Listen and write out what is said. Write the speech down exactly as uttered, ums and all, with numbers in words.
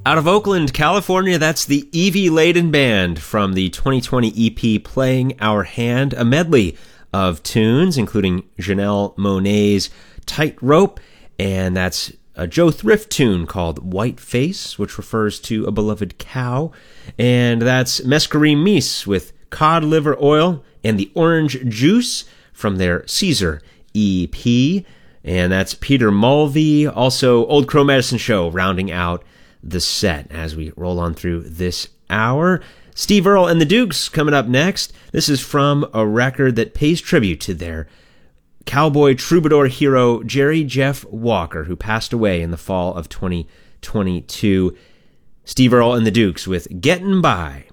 Out of Oakland, California, that's the Evie Layden Band from the twenty twenty E P Playing Our Hand, a medley of tunes, including Janelle Monáe's Tightrope, and that's a Joe Thrift tune called White Face, which refers to a beloved cow, and that's Mescaline Meese with Cod Liver Oil and the Orange Juice from their Caesar E P, and that's Peter Mulvey, also Old Crow Medicine Show, rounding out the set as we roll on through this hour. Steve Earle and the Dukes coming up next. This is from a record that pays tribute to their cowboy troubadour hero, Jerry Jeff Walker, who passed away in the fall of twenty twenty-two. Steve Earle and the Dukes with Gettin' By.